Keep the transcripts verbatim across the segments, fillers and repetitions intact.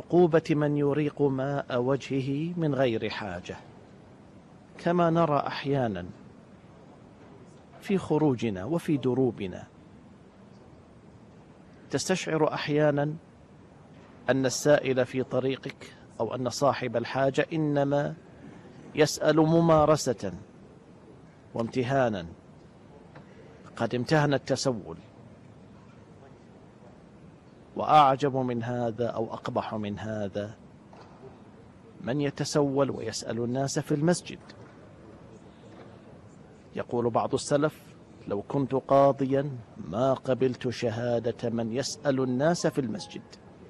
عقوبة من يريق ماء وجهه من غير حاجة، كما نرى أحيانا في خروجنا وفي دروبنا. تستشعر أحيانا أن السائل في طريقك أو أن صاحب الحاجة إنما يسأل ممارسة وامتهانا، قد امتهن التسول. وأعجب من هذا أو أقبح من هذا من يتسول ويسأل الناس في المسجد. يقول بعض السلف: لو كنت قاضيا ما قبلت شهادة من يسأل الناس في المسجد.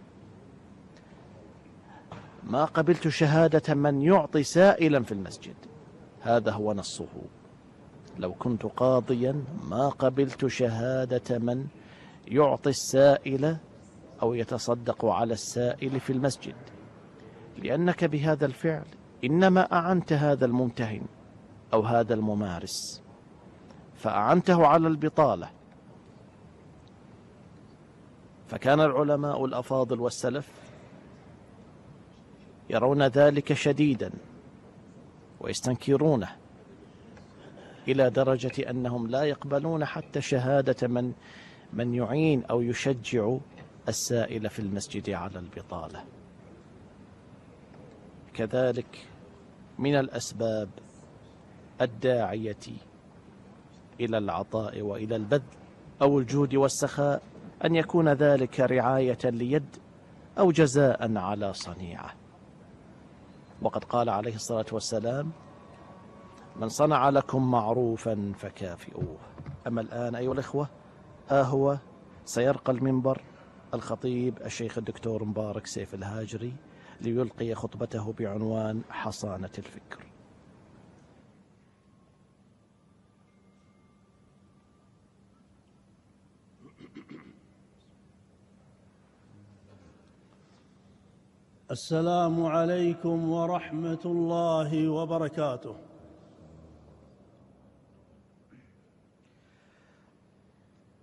ما قبلت شهادة من يعطي سائلا في المسجد، هذا هو نصه. لو كنت قاضيا ما قبلت شهادة من يعطي السائل أو يتصدق على السائل في المسجد، لأنك بهذا الفعل إنما أعنت هذا الممتهن أو هذا الممارس، فأعنته على البطالة. فكان العلماء الأفاضل والسلف يرون ذلك شديدا ويستنكرونه، إلى درجة أنهم لا يقبلون حتى شهادة من من يعين أو يشجع السائل في المسجد على البطالة. كذلك من الأسباب الداعية إلى العطاء وإلى البذل أو الجود والسخاء أن يكون ذلك رعاية ليد أو جزاء على صنيعة. وقد قال عليه الصلاة والسلام: من صنع لكم معروفا فكافئوه. أما الآن أيها الإخوة، ها هو سيرقى المنبر الخطيب الشيخ الدكتور مبارك سيف الهاجري ليلقي خطبته بعنوان حصانة الفكر. السلام عليكم ورحمة الله وبركاته.